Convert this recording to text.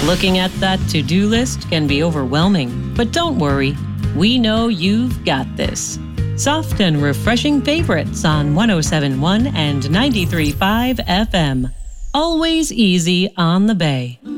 Looking at that to-do list can be overwhelming, but don't worry. We know you've got this. Soft and refreshing favorites on 107.1 and 93.5 FM. Always easy on the Bay.